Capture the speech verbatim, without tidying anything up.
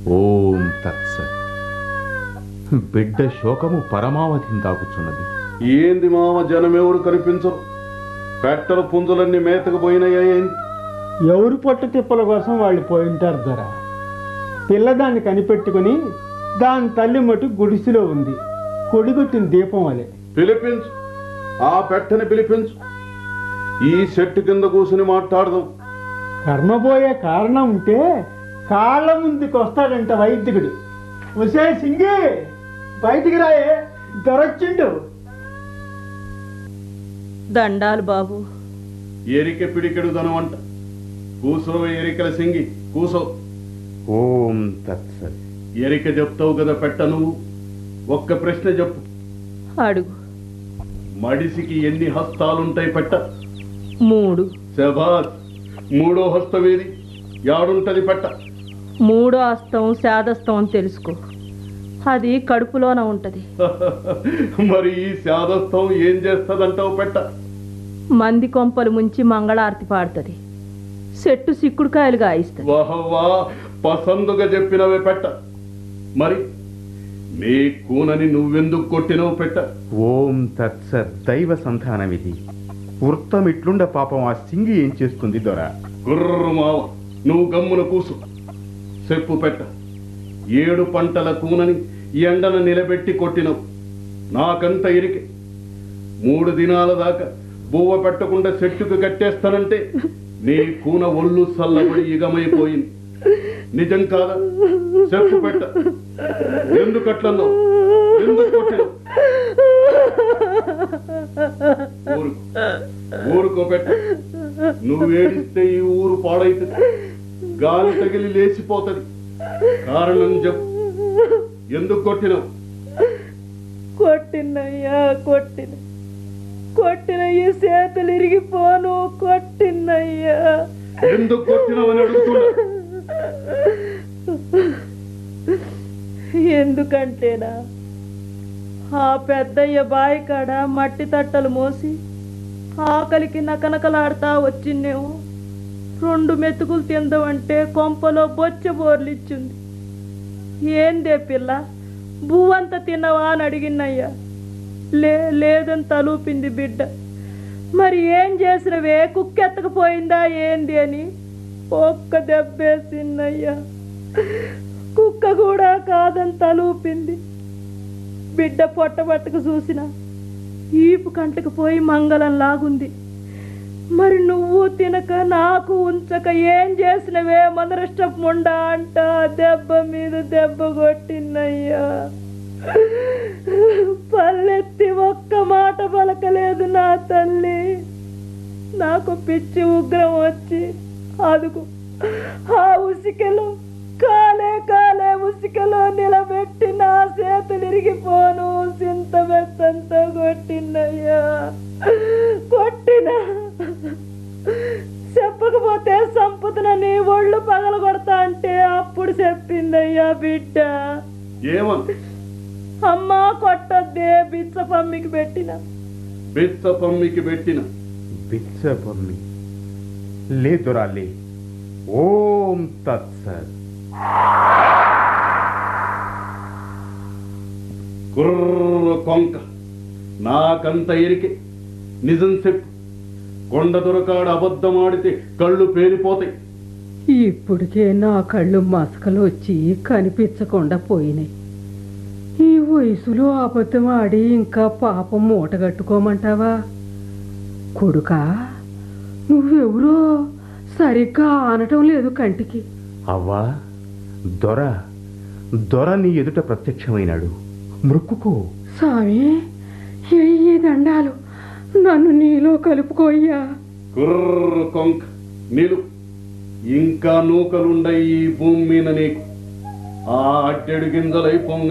ఓం తత్సత్. బిడ్డ శోకము పరమావధిని దాగుచున్నది. ఏంది మామ, జనమెవరు కనిపించరు. పెట్టల పుంజులన్నీ మేతకు పోయినాయా ఏంది? ఎవరు పొట్ట తిప్పల కోసం వాళ్ళు పోయింటారు ధర. పిల్లదాన్ని కనిపెట్టుకుని దాని తల్లి మటు గుడిసెలో ఉంది, కొడిగొట్టిన దీపం వలె. పిలిపించు, ఆ పెట్టని పిలిపించు. ఈ చెట్టు కింద కూర్చుని మాట్లాడదాం. కర్మబోయే కారణం ఉంటే కాళ్ళ ముందుకు వస్తాడంట వైద్యుడు. ఒసే సింగి, బయటికి రాయే, దొరొచ్చిండు. దండాలు బాబు. ఎరిక పిడికెడు ధనం అంట. కూసో ఎరికల సింగి, కూసో. ఓం తత్సత్. ఎరిక చెప్తావు కదా పెట్ట, నువ్వు ఒక్క ప్రశ్న చెప్పు. అడుగు. మడిసికి ఎన్ని హస్తాలుంటాయి పెట్ట? మూడు. శభాష్. మూడో హస్తమేది? యాడుంటది పెట్ట? మూడో హస్తం శాదస్తం అని తెలుసుకో, అది కడుపులోన ఉంటది. మరి ఈ శాదస్థం ఏం చేస్తదంటావు పెట్ట? మంది కొంపలు ముంచి మంగళారతి పాడుతుంది, చెట్టు సిక్కుడుకాయలు గాయిస్తుంది. వాహవా, పసందుగా చెప్పినవే పెట్ట. మరి నీ కూనని నువ్వెందుకు కొట్టినవు పెట్ట? ఓం తత్సత్. దైవ సంధానమిది. వృత్తమిట్లుండ పాపం ఆ సింగి ఏం చేస్తుంది దొర? గుర్రు మావ, నువ్వు గమ్మున కూసు. చెప్పు పెట్ట. ఏడు పంటల కూనని ఎండన నిలబెట్టి కొట్టినవు. నాకంత ఇరికే. మూడు దినాల దాకా బువ్వ పెట్టకుండా చెట్టుకు కట్టేస్తానంటే నీ కూన ఒళ్ళు సల్లబడి ఇగమైపోయింది. నిజం కాదా? చెప్పు పెట్ట. ఎందుకు అట్లన్నావు? ఎందుకు కొట్టినావు? ఊరుకో, ఊరుకో పెట్ట. నువ్వు ఏడిస్తే ఈ ఊరు పాడైతుంది, గాలి తగిలి లేచిపోతుంది. కారణం చెప్పు. ఎందుకు కొట్టినావు? కొట్టినయ్యా, కొట్టిన కొట్టినయ్యా, చేతులు ఇరిగిపోను. కొట్టినయ్యా. ఎందుకు కొట్టినావు అని అడుగుతున్నా. ఎందుకంటేనా, ఆ పెద్దయ్య బావి కాడ మట్టి తట్టలు మోసి ఆకలికి నకనకలాడుతా వచ్చిందేమో. రెండు మెతుకులు తిందామంటే కొంపలో బొచ్చ బోర్లిచ్చింది. ఏందే పిల్ల, బువ్వంతా తిన్నావా అని అడిగినయ్యా. లే లేదని తలూపింది బిడ్డ. మరి ఏం చేసినవే, కుక్కెత్తకపోయిందా ఏంది అని ఒక్క దెబ్బేసిందయ్యా. కుక్క కూడా కాదని తలూపింది. బిడ్డ పొట్టబట్టకు చూసిన ఈపు కంటకు పోయి మంగళం లాగుంది. మరి నువ్వు తినక నాకు ఉంచక ఏం చేసినవే మనరిష్టం ముండా అంట దెబ్బ మీద దెబ్బ కొట్టినయ్యా. పల్లెత్తి ఒక్క మాట పలకలేదు నా తల్లి. నాకు పిచ్చి ఉగ్రం వచ్చి అదుగు ఆ ఉసికలో కాలే కాలే ఉసికలో నిలబెట్టి నా చేతులు ఇరిగిపోను చింత మెత్తంతో కొట్టినయ్యా. కొట్టిన చెప్పకపోతే సంపుతునని ఒళ్ళు పగల కొడతా అంటే అప్పుడు చెప్పిందయ్యా బిడ్డ. ఏమని? అమ్మా కొట్టద్దే, బిచ్చ పమ్మికి పెట్టిన. బిచ్చ పమ్మికి పెట్టిన? బిచ్చ పమ్మి లే దొరా, లే. ఓం తత్సత్. కుర్ర కొంక, నాకంత ఇరికే. నిజం చెప్పు. కొండ దొరకాడు అబద్ధం ఆడితే కళ్ళు పేరిపోతాయి. ఇప్పటికే నా కళ్ళు మసకలు వచ్చి కనిపించకుండా పోయినాయి. ఈ వయసులో అబద్ధం ఆడి ఇంకా పాపం మూట కట్టుకోమంటావా? కొడుకా, నువ్వెవరో సరిగ్గా ఆనటం లేదు కంటికి. అవ్వా, దొర దొర నీ ఎదుట ప్రత్యక్షమైనాడు, మృక్కుకో. స్వామి, ఎయ్యి దండాలు, నన్ను నీలో కలుపుకోయ్యా. కుర్ర కొంక, నిలు. ఇంకా నూకలుండయి ఈ భూమి మీద నీకు. ఆ అట్టెడు గింజలై పొంగ